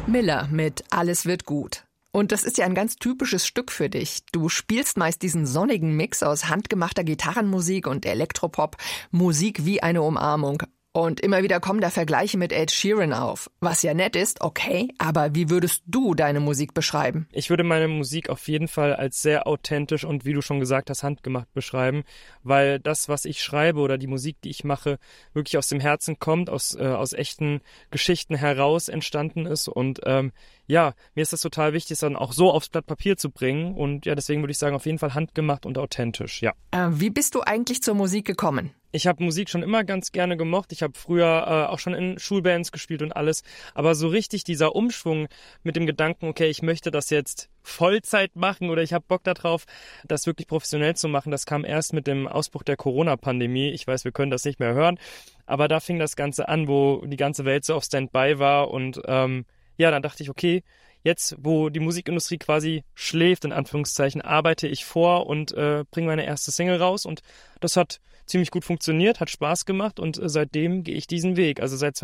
Miller mit Alles wird gut. Und das ist ja ein ganz typisches Stück für dich. Du spielst meist diesen sonnigen Mix aus handgemachter Gitarrenmusik und Elektropop, Musik wie eine Umarmung. Und immer wieder kommen da Vergleiche mit Ed Sheeran auf. Was ja nett ist, okay, aber wie würdest du deine Musik beschreiben? Ich würde meine Musik auf jeden Fall als sehr authentisch und, wie du schon gesagt hast, handgemacht beschreiben, weil das, was ich schreibe oder die Musik, die ich mache, wirklich aus dem Herzen kommt, aus echten Geschichten heraus entstanden ist. Und mir ist das total wichtig, es dann auch so aufs Blatt Papier zu bringen. Und ja, deswegen würde ich sagen, auf jeden Fall handgemacht und authentisch, ja. Wie bist du eigentlich zur Musik gekommen? Ich habe Musik schon immer ganz gerne gemocht. Ich habe früher auch schon in Schulbands gespielt und alles. Aber so richtig dieser Umschwung mit dem Gedanken, okay, ich möchte das jetzt Vollzeit machen oder ich habe Bock darauf, das wirklich professionell zu machen, das kam erst mit dem Ausbruch der Corona-Pandemie. Ich weiß, wir können das nicht mehr hören. Aber da fing das Ganze an, wo die ganze Welt so auf Standby war. Und dann dachte ich, okay, jetzt, wo die Musikindustrie quasi schläft, in Anführungszeichen, arbeite ich vor und bringe meine erste Single raus. Und das hat ziemlich gut funktioniert, hat Spaß gemacht und seitdem gehe ich diesen Weg, also seit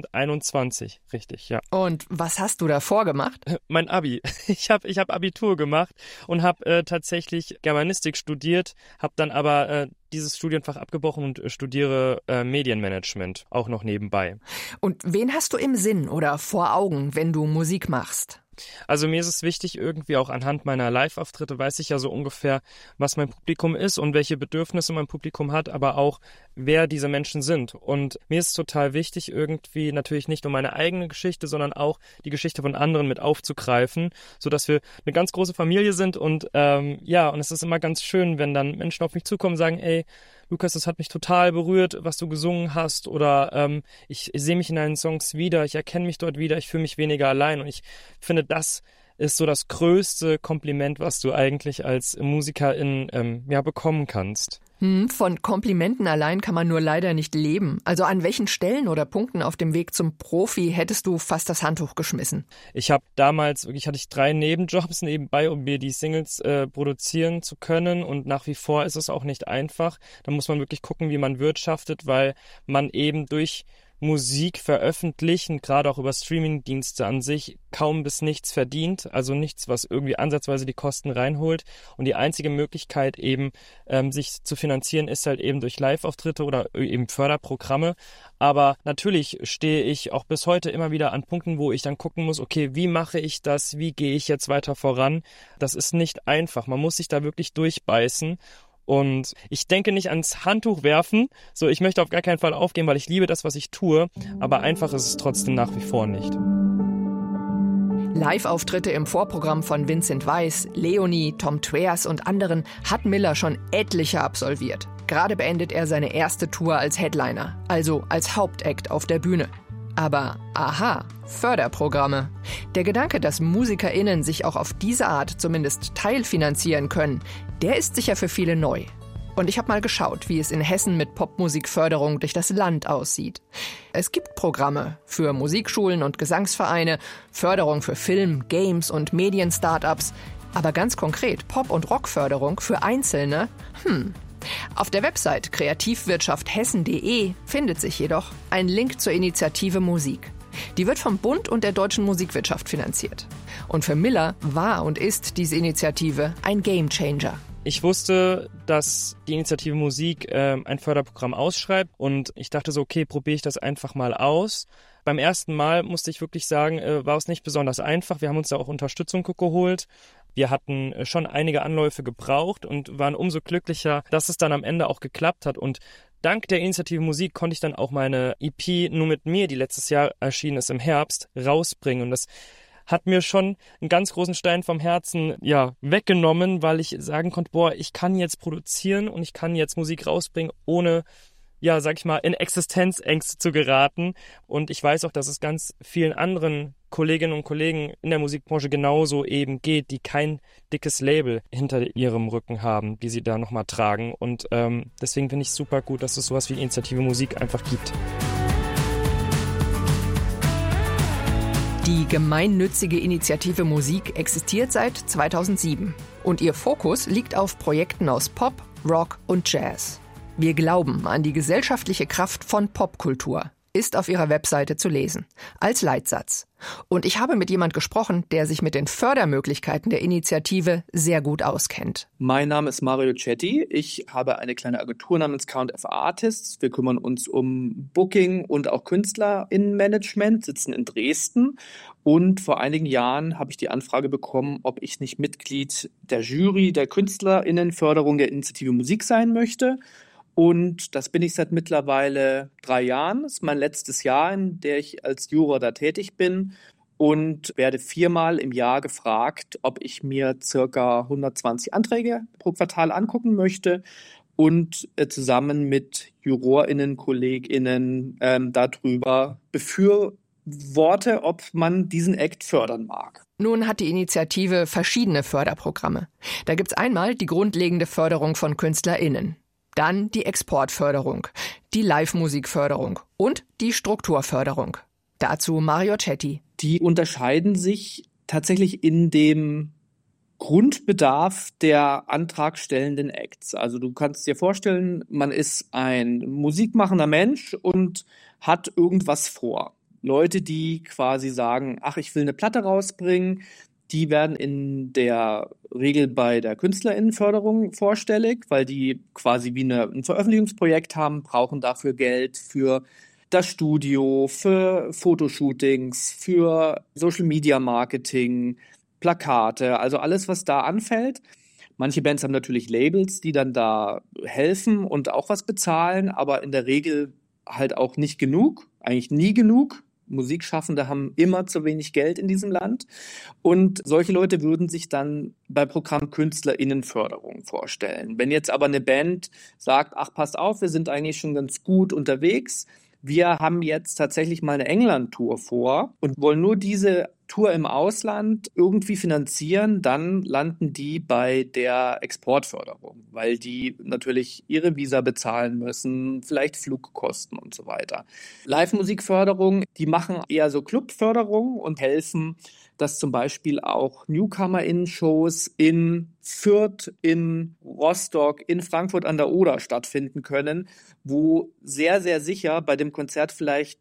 2021, richtig, ja. Und was hast du davor gemacht? Mein Abi. Ich hab Abitur gemacht und habe tatsächlich Germanistik studiert, habe dann aber dieses Studienfach abgebrochen und studiere Medienmanagement, auch noch nebenbei. Und wen hast du im Sinn oder vor Augen, wenn du Musik machst? Also mir ist es wichtig, irgendwie auch anhand meiner Live-Auftritte weiß ich ja so ungefähr, was mein Publikum ist und welche Bedürfnisse mein Publikum hat, aber auch, wer diese Menschen sind. Und mir ist es total wichtig, irgendwie natürlich nicht nur meine eigene Geschichte, sondern auch die Geschichte von anderen mit aufzugreifen, sodass wir eine ganz große Familie sind. Und und es ist immer ganz schön, wenn dann Menschen auf mich zukommen und sagen, ey, Lukas, das hat mich total berührt, was du gesungen hast, oder ich sehe mich in deinen Songs wieder, ich erkenne mich dort wieder, ich fühle mich weniger allein. Und ich finde, das ist so das größte Kompliment, was du eigentlich als Musikerin bekommen kannst. Von Komplimenten allein kann man nur leider nicht leben. Also an welchen Stellen oder Punkten auf dem Weg zum Profi hättest du fast das Handtuch geschmissen? Ich habe damals, hatte ich 3 Nebenjobs nebenbei, um mir die Singles produzieren zu können, und nach wie vor ist es auch nicht einfach. Da muss man wirklich gucken, wie man wirtschaftet, weil man eben durch Musik veröffentlichen, gerade auch über Streamingdienste an sich, kaum bis nichts verdient, also nichts, was irgendwie ansatzweise die Kosten reinholt. Und die einzige Möglichkeit eben, sich zu finanzieren, ist halt eben durch Live-Auftritte oder eben Förderprogramme. Aber natürlich stehe ich auch bis heute immer wieder an Punkten, wo ich dann gucken muss, okay, wie mache ich das, wie gehe ich jetzt weiter voran? Das ist nicht einfach, man muss sich da wirklich durchbeißen. Und ich denke nicht ans Handtuch werfen, so, ich möchte auf gar keinen Fall aufgeben, weil ich liebe das, was ich tue, aber einfach ist es trotzdem nach wie vor nicht. Live-Auftritte im Vorprogramm von Vincent Weiss, Leonie, Tom Tveers und anderen hat Miller schon etliche absolviert. Gerade beendet er seine erste Tour als Headliner, also als Hauptact auf der Bühne. Aber aha, Förderprogramme. Der Gedanke, dass MusikerInnen sich auch auf diese Art zumindest teilfinanzieren können, der ist sicher für viele neu. Und ich habe mal geschaut, wie es in Hessen mit Popmusikförderung durch das Land aussieht. Es gibt Programme für Musikschulen und Gesangsvereine, Förderung für Film, Games und Medien-Startups. Aber ganz konkret Pop- und Rockförderung für Einzelne? Auf der Website kreativwirtschafthessen.de findet sich jedoch ein Link zur Initiative Musik. Die wird vom Bund und der deutschen Musikwirtschaft finanziert. Und für Miller war und ist diese Initiative ein Gamechanger. Ich wusste, dass die Initiative Musik ein Förderprogramm ausschreibt, und ich dachte so, okay, probiere ich das einfach mal aus. Beim ersten Mal, musste ich wirklich sagen, war es nicht besonders einfach. Wir haben uns da auch Unterstützung geholt. Wir hatten schon einige Anläufe gebraucht und waren umso glücklicher, dass es dann am Ende auch geklappt hat. Und dank der Initiative Musik konnte ich dann auch meine EP Nur mit mir, die letztes Jahr erschienen ist im Herbst, rausbringen. Und das hat mir schon einen ganz großen Stein vom Herzen weggenommen, weil ich sagen konnte, ich kann jetzt produzieren und ich kann jetzt Musik rausbringen, ohne in Existenzängste zu geraten. Und ich weiß auch, dass es ganz vielen anderen Kolleginnen und Kollegen in der Musikbranche genauso eben geht, die kein dickes Label hinter ihrem Rücken haben, die sie da nochmal tragen. Und deswegen finde ich es super gut, dass es sowas wie Initiative Musik einfach gibt. Die gemeinnützige Initiative Musik existiert seit 2007 und ihr Fokus liegt auf Projekten aus Pop, Rock und Jazz. Wir glauben an die gesellschaftliche Kraft von Popkultur. ist auf ihrer Webseite zu lesen, als Leitsatz. Und ich habe mit jemand gesprochen, der sich mit den Fördermöglichkeiten der Initiative sehr gut auskennt. Mein Name ist Mario Cetti. Ich habe eine kleine Agentur namens Count F Artists. Wir kümmern uns um Booking und auch KünstlerInnenmanagement, sitzen in Dresden. Und vor einigen Jahren habe ich die Anfrage bekommen, ob ich nicht Mitglied der Jury der KünstlerInnenförderung der Initiative Musik sein möchte. Und das bin ich seit mittlerweile 3 Jahren. Das ist mein letztes Jahr, in der ich als Juror da tätig bin und werde 4-mal im Jahr gefragt, ob ich mir circa 120 Anträge pro Quartal angucken möchte und zusammen mit JurorInnen, KollegInnen darüber befürworte, ob man diesen Act fördern mag. Nun hat die Initiative verschiedene Förderprogramme. Da gibt's einmal die grundlegende Förderung von KünstlerInnen. Dann die Exportförderung, die Live-Musikförderung und die Strukturförderung. Dazu Mario Cetti. Die unterscheiden sich tatsächlich in dem Grundbedarf der antragstellenden Acts. Also du kannst dir vorstellen, man ist ein musikmachender Mensch und hat irgendwas vor. Leute, die quasi sagen, ach, ich will eine Platte rausbringen, die werden in der Regel bei der KünstlerInnenförderung vorstellig, weil die quasi wie ein Veröffentlichungsprojekt haben, brauchen dafür Geld für das Studio, für Fotoshootings, für Social-Media-Marketing, Plakate, also alles, was da anfällt. Manche Bands haben natürlich Labels, die dann da helfen und auch was bezahlen, aber in der Regel halt auch nicht genug, eigentlich nie genug. Musikschaffende haben immer zu wenig Geld in diesem Land und solche Leute würden sich dann bei Programm KünstlerInnenförderung vorstellen. Wenn jetzt aber eine Band sagt, ach, passt auf, wir sind eigentlich schon ganz gut unterwegs, wir haben jetzt tatsächlich mal eine England-Tour vor und wollen nur diese Tour im Ausland irgendwie finanzieren, dann landen die bei der Exportförderung, weil die natürlich ihre Visa bezahlen müssen, vielleicht Flugkosten und so weiter. Live-Musikförderung, die machen eher so Clubförderung und helfen, dass zum Beispiel auch NewcomerInnen-Shows in Fürth, in Rostock, in Frankfurt an der Oder stattfinden können, wo sehr, sehr sicher bei dem Konzert vielleicht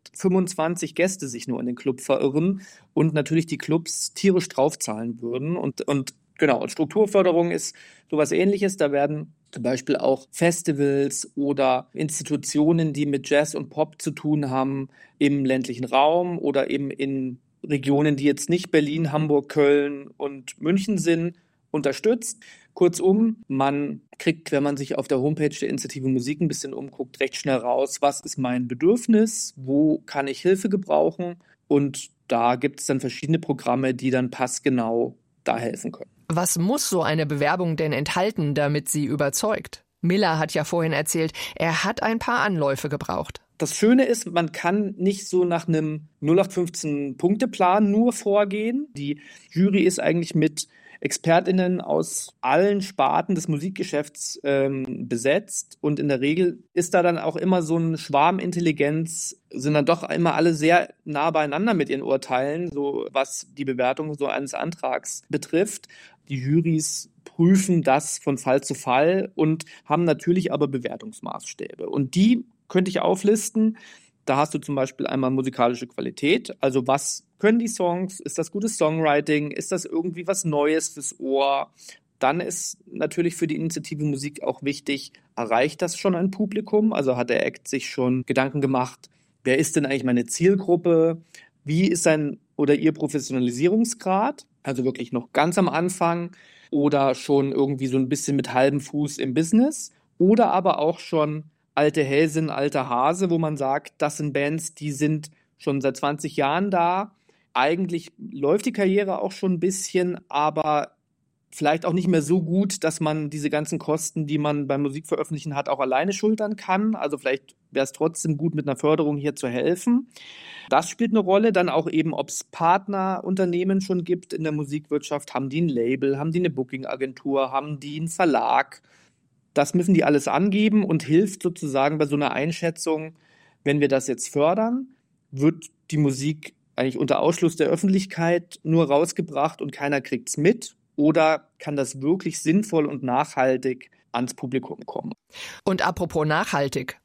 25 Gäste sich nur in den Club verirren und natürlich die Clubs tierisch draufzahlen würden. Und genau, Strukturförderung ist sowas Ähnliches. Da werden zum Beispiel auch Festivals oder Institutionen, die mit Jazz und Pop zu tun haben, im ländlichen Raum oder eben in Regionen, die jetzt nicht Berlin, Hamburg, Köln und München sind, unterstützt. Kurzum, man kriegt, wenn man sich auf der Homepage der Initiative Musik ein bisschen umguckt, recht schnell raus, was ist mein Bedürfnis, wo kann ich Hilfe gebrauchen, und da gibt es dann verschiedene Programme, die dann passgenau da helfen können. Was muss so eine Bewerbung denn enthalten, damit sie überzeugt? Miller hat ja vorhin erzählt, er hat ein paar Anläufe gebraucht. Das Schöne ist, man kann nicht so nach einem 0815-Punkte-Plan nur vorgehen. Die Jury ist eigentlich mit ExpertInnen aus allen Sparten des Musikgeschäfts besetzt, und in der Regel ist da dann auch immer so ein Schwarmintelligenz, sind dann doch immer alle sehr nah beieinander mit ihren Urteilen, so was die Bewertung so eines Antrags betrifft. Die Jurys prüfen das von Fall zu Fall und haben natürlich aber Bewertungsmaßstäbe, und die könnte ich auflisten. Da hast du zum Beispiel einmal musikalische Qualität, also was können die Songs, ist das gutes Songwriting, ist das irgendwie was Neues fürs Ohr? Dann ist natürlich für die Initiative Musik auch wichtig, erreicht das schon ein Publikum? Also hat der Act sich schon Gedanken gemacht, wer ist denn eigentlich meine Zielgruppe? Wie ist sein oder ihr Professionalisierungsgrad? Also wirklich noch ganz am Anfang oder schon irgendwie so ein bisschen mit halbem Fuß im Business, oder aber auch schon alte Häsin, alter Hase, wo man sagt, das sind Bands, die sind schon seit 20 Jahren da. Eigentlich läuft die Karriere auch schon ein bisschen, aber vielleicht auch nicht mehr so gut, dass man diese ganzen Kosten, die man beim Musikveröffentlichen hat, auch alleine schultern kann. Also vielleicht wäre es trotzdem gut, mit einer Förderung hier zu helfen. Das spielt eine Rolle. Dann auch eben, ob es Partnerunternehmen schon gibt in der Musikwirtschaft. Haben die ein Label? Haben die eine Bookingagentur? Haben die einen Verlag? Das müssen die alles angeben und hilft sozusagen bei so einer Einschätzung, wenn wir das jetzt fördern, wird die Musik eigentlich unter Ausschluss der Öffentlichkeit nur rausgebracht und keiner kriegt's mit, oder kann das wirklich sinnvoll und nachhaltig ans Publikum kommen? Und apropos nachhaltig,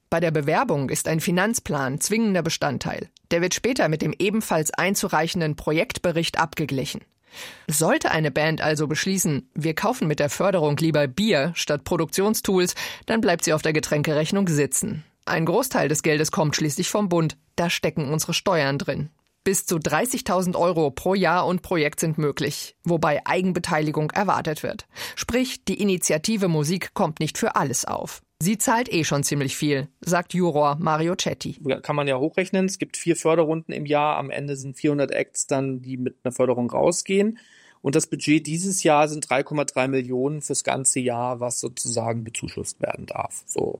Bei der Bewerbung ist ein Finanzplan zwingender Bestandteil. Der wird später mit dem ebenfalls einzureichenden Projektbericht abgeglichen. Sollte eine Band also beschließen, wir kaufen mit der Förderung lieber Bier statt Produktionstools, dann bleibt sie auf der Getränkerechnung sitzen. Ein Großteil des Geldes kommt schließlich vom Bund. Da stecken unsere Steuern drin. Bis zu 30.000 € pro Jahr und Projekt sind möglich, wobei Eigenbeteiligung erwartet wird. Sprich, die Initiative Musik kommt nicht für alles auf. Sie zahlt schon ziemlich viel, sagt Juror Mario Cetti. Kann man ja hochrechnen. Es gibt 4 Förderrunden im Jahr. Am Ende sind 400 Acts dann, die mit einer Förderung rausgehen. Und das Budget dieses Jahr sind 3,3 Millionen fürs ganze Jahr, was sozusagen bezuschusst werden darf. So.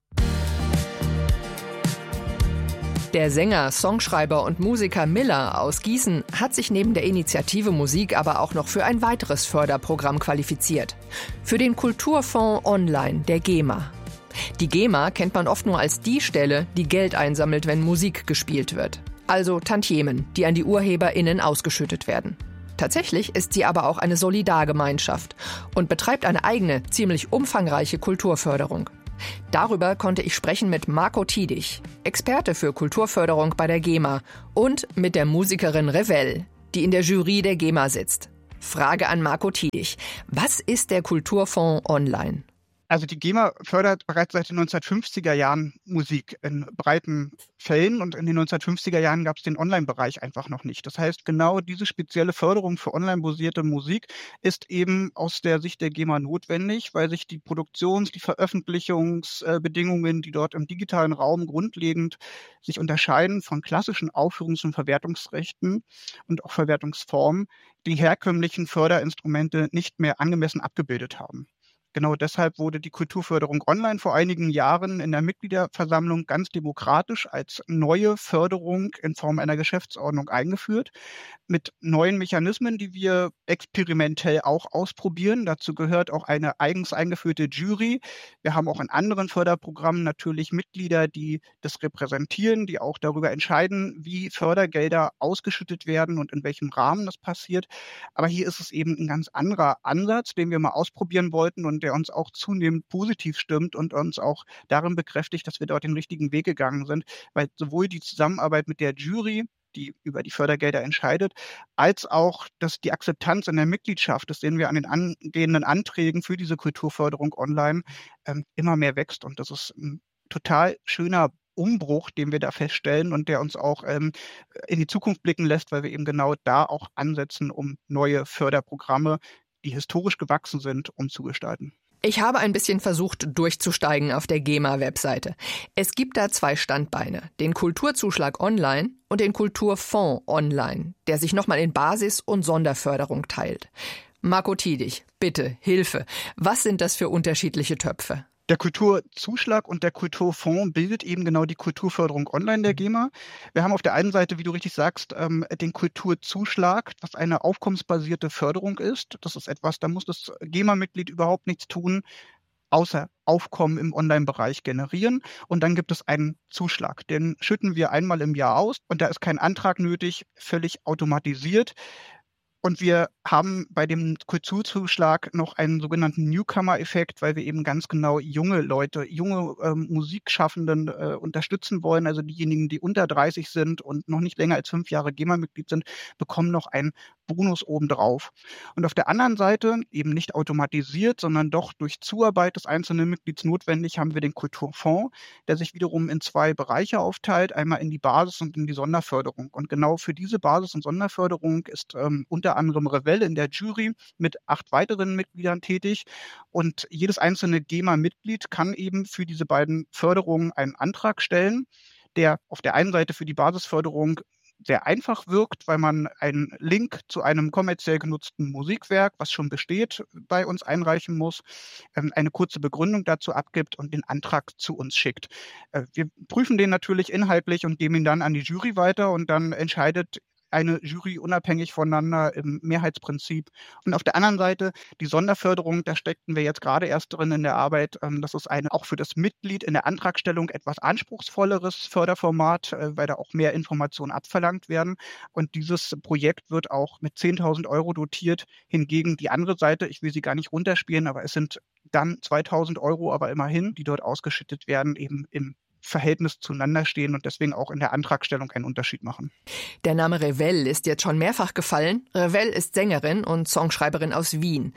Der Sänger, Songschreiber und Musiker Miller aus Gießen hat sich neben der Initiative Musik aber auch noch für ein weiteres Förderprogramm qualifiziert. Für den Kulturfonds Online, der GEMA. Die GEMA kennt man oft nur als die Stelle, die Geld einsammelt, wenn Musik gespielt wird. Also Tantiemen, die an die UrheberInnen ausgeschüttet werden. Tatsächlich ist sie aber auch eine Solidargemeinschaft und betreibt eine eigene, ziemlich umfangreiche Kulturförderung. Darüber konnte ich sprechen mit Marco Tiedich, Experte für Kulturförderung bei der GEMA, und mit der Musikerin Revell, die in der Jury der GEMA sitzt. Frage an Marco Tiedich: Was ist der Kulturfonds Online? Also die GEMA fördert bereits seit den 1950er Jahren Musik in breiten Fällen, und in den 1950er Jahren gab es den Online-Bereich einfach noch nicht. Das heißt, genau diese spezielle Förderung für online-basierte Musik ist eben aus der Sicht der GEMA notwendig, weil sich die die Veröffentlichungsbedingungen, die dort im digitalen Raum grundlegend sich unterscheiden von klassischen Aufführungs- und Verwertungsrechten und auch Verwertungsformen, die herkömmlichen Förderinstrumente nicht mehr angemessen abgebildet haben. Genau deshalb wurde die Kulturförderung online vor einigen Jahren in der Mitgliederversammlung ganz demokratisch als neue Förderung in Form einer Geschäftsordnung eingeführt, mit neuen Mechanismen, die wir experimentell auch ausprobieren. Dazu gehört auch eine eigens eingeführte Jury. Wir haben auch in anderen Förderprogrammen natürlich Mitglieder, die das repräsentieren, die auch darüber entscheiden, wie Fördergelder ausgeschüttet werden und in welchem Rahmen das passiert. Aber hier ist es eben ein ganz anderer Ansatz, den wir mal ausprobieren wollten und der uns auch zunehmend positiv stimmt und uns auch darin bekräftigt, dass wir dort den richtigen Weg gegangen sind, weil sowohl die Zusammenarbeit mit der Jury, die über die Fördergelder entscheidet, als auch dass die Akzeptanz in der Mitgliedschaft, das sehen wir an den angehenden Anträgen für diese Kulturförderung online, immer mehr wächst. Und das ist ein total schöner Umbruch, den wir da feststellen und der uns auch in die Zukunft blicken lässt, weil wir eben genau da auch ansetzen, um neue Förderprogramme, die historisch gewachsen sind, umzugestalten. Ich habe ein bisschen versucht, durchzusteigen auf der GEMA-Webseite. Es gibt da 2 Standbeine, den Kulturzuschlag online und den Kulturfonds online, der sich nochmal in Basis- und Sonderförderung teilt. Marco Tiedich, bitte, Hilfe. Was sind das für unterschiedliche Töpfe? Der Kulturzuschlag und der Kulturfonds bildet eben genau die Kulturförderung online der GEMA. Wir haben auf der einen Seite, wie du richtig sagst, den Kulturzuschlag, was eine aufkommensbasierte Förderung ist. Das ist etwas, da muss das GEMA-Mitglied überhaupt nichts tun, außer Aufkommen im Online-Bereich generieren. Und dann gibt es einen Zuschlag. Den schütten wir einmal im Jahr aus und da ist kein Antrag nötig, völlig automatisiert. Und wir haben bei dem Kulturzuschlag noch einen sogenannten Newcomer-Effekt, weil wir eben ganz genau junge Leute, junge Musikschaffenden unterstützen wollen. Also diejenigen, die unter 30 sind und noch nicht länger als 5 Jahre GEMA-Mitglied sind, bekommen noch einen Bonus obendrauf. Und auf der anderen Seite, eben nicht automatisiert, sondern doch durch Zuarbeit des einzelnen Mitglieds notwendig, haben wir den Kulturfonds, der sich wiederum in 2 Bereiche aufteilt, einmal in die Basis- und in die Sonderförderung. Und genau für diese Basis- und Sonderförderung ist unter anderem Revell in der Jury mit 8 weiteren Mitgliedern tätig. Und jedes einzelne GEMA-Mitglied kann eben für diese beiden Förderungen einen Antrag stellen, der auf der einen Seite für die Basisförderung sehr einfach wirkt, weil man einen Link zu einem kommerziell genutzten Musikwerk, was schon besteht, bei uns einreichen muss, eine kurze Begründung dazu abgibt und den Antrag zu uns schickt. Wir prüfen den natürlich inhaltlich und geben ihn dann an die Jury weiter und dann entscheidet eine Jury unabhängig voneinander im Mehrheitsprinzip. Und auf der anderen Seite die Sonderförderung, da steckten wir jetzt gerade erst drin in der Arbeit. Das ist auch für das Mitglied in der Antragstellung etwas anspruchsvolleres Förderformat, weil da auch mehr Informationen abverlangt werden. Und dieses Projekt wird auch mit 10.000 € dotiert. Hingegen die andere Seite, ich will sie gar nicht runterspielen, aber es sind dann 2.000 €, aber immerhin, die dort ausgeschüttet werden, eben im Verhältnis zueinander stehen und deswegen auch in der Antragstellung einen Unterschied machen. Der Name Revell ist jetzt schon mehrfach gefallen. Revell ist Sängerin und Songschreiberin aus Wien.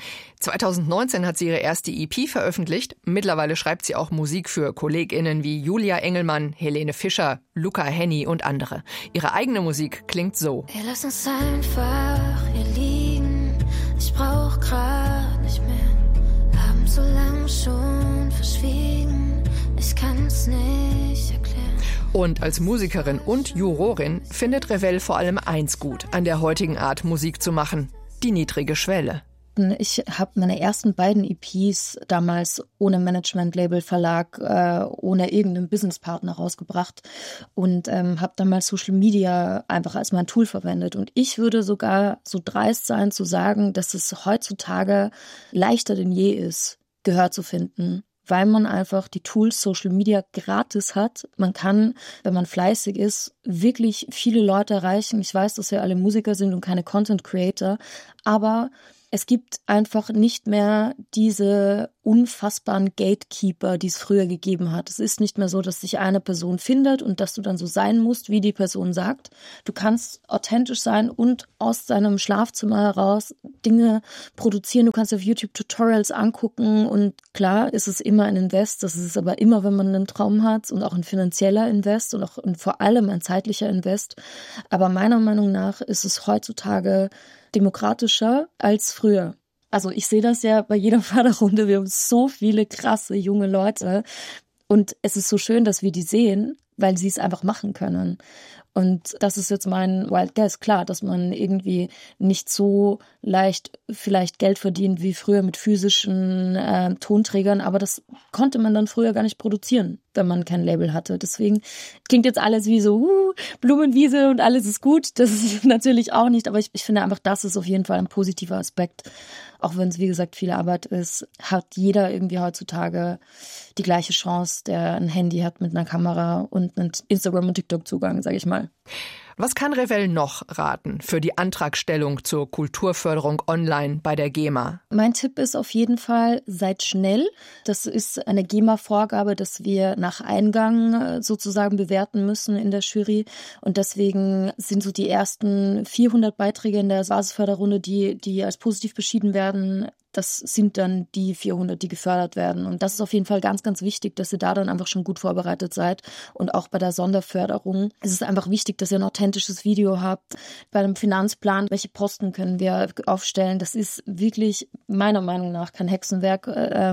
2019 hat sie ihre erste EP veröffentlicht. Mittlerweile schreibt sie auch Musik für KollegInnen wie Julia Engelmann, Helene Fischer, Luca Henny und andere. Ihre eigene Musik klingt so. Wir lassen uns einfach hier liegen. Ich brauch grad nicht mehr. Haben so lang schon verschwiegen. Ich kann's nicht erklären. Und als Musikerin und Jurorin findet Revell vor allem eins gut an der heutigen Art, Musik zu machen: die niedrige Schwelle. Ich habe meine ersten beiden EPs damals ohne Management-Label, Verlag, ohne irgendeinen Businesspartner rausgebracht und habe damals Social Media einfach als mein Tool verwendet. Und ich würde sogar so dreist sein zu sagen, dass es heutzutage leichter denn je ist, Gehör zu finden, weil man einfach die Tools Social Media gratis hat. Man kann, wenn man fleißig ist, wirklich viele Leute erreichen. Ich weiß, dass wir alle Musiker sind und keine Content Creator, aber es gibt einfach nicht mehr diese unfassbaren Gatekeeper, die es früher gegeben hat. Es ist nicht mehr so, dass sich eine Person findet und dass du dann so sein musst, wie die Person sagt. Du kannst authentisch sein und aus deinem Schlafzimmer heraus Dinge produzieren. Du kannst auf YouTube Tutorials angucken und klar ist es immer ein Invest. Das ist es aber immer, wenn man einen Traum hat und auch ein finanzieller Invest und auch vor allem ein zeitlicher Invest. Aber meiner Meinung nach ist es heutzutage demokratischer als früher. Also ich sehe das ja bei jeder Förderrunde. Wir haben so viele krasse junge Leute und es ist so schön, dass wir die sehen, weil sie es einfach machen können. Und das ist jetzt mein Wild Guess. Klar, dass man irgendwie nicht so leicht vielleicht Geld verdient wie früher mit physischen Tonträgern, aber das konnte man dann früher gar nicht produzieren, wenn man kein Label hatte. Deswegen klingt jetzt alles wie so Blumenwiese und alles ist gut. Das ist natürlich auch nicht, aber ich finde einfach, das ist auf jeden Fall ein positiver Aspekt. Auch wenn es, wie gesagt, viel Arbeit ist, hat jeder irgendwie heutzutage die gleiche Chance, der ein Handy hat mit einer Kamera und einen Instagram- und TikTok-Zugang, sage ich mal. Was kann Revell noch raten für die Antragstellung zur Kulturförderung online bei der GEMA? Mein Tipp ist auf jeden Fall, seid schnell. Das ist eine GEMA-Vorgabe, dass wir nach Eingang sozusagen bewerten müssen in der Jury. Und deswegen sind so die ersten 400 Beiträge in der Basisförderrunde, die als positiv beschieden werden, das sind dann die 400, die gefördert werden. Und das ist auf jeden Fall ganz, ganz wichtig, dass ihr da dann einfach schon gut vorbereitet seid. Und auch bei der Sonderförderung ist es einfach wichtig, dass ihr ein authentisches Video habt. Bei einem Finanzplan, welche Posten können wir aufstellen? Das ist wirklich meiner Meinung nach kein Hexenwerk.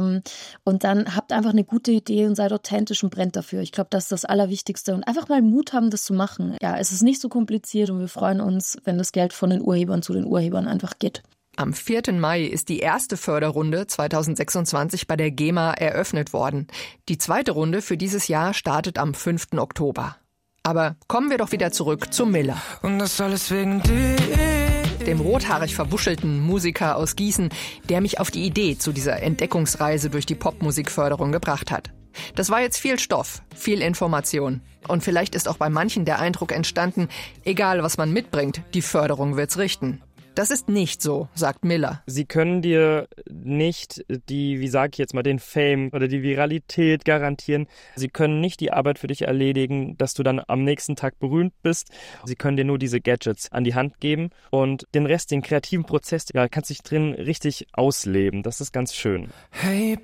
Und dann habt einfach eine gute Idee und seid authentisch und brennt dafür. Ich glaube, das ist das Allerwichtigste. Und einfach mal Mut haben, das zu machen. Ja, es ist nicht so kompliziert und wir freuen uns, wenn das Geld von den Urhebern zu den Urhebern einfach geht. Am 4. Mai ist die erste Förderrunde 2026 bei der GEMA eröffnet worden. Die zweite Runde für dieses Jahr startet am 5. Oktober. Aber kommen wir doch wieder zurück zu Miller. Und das alles wegen dir. Dem rothaarig verwuschelten Musiker aus Gießen, der mich auf die Idee zu dieser Entdeckungsreise durch die Popmusikförderung gebracht hat. Das war jetzt viel Stoff, viel Information. Und vielleicht ist auch bei manchen der Eindruck entstanden, egal was man mitbringt, die Förderung wird's richten. Das ist nicht so, sagt Miller. Sie können dir nicht den Fame oder die Viralität garantieren. Sie können nicht die Arbeit für dich erledigen, dass du dann am nächsten Tag berühmt bist. Sie können dir nur diese Gadgets an die Hand geben und den Rest, den kreativen Prozess, kannst dich drin richtig ausleben. Das ist ganz schön. Hey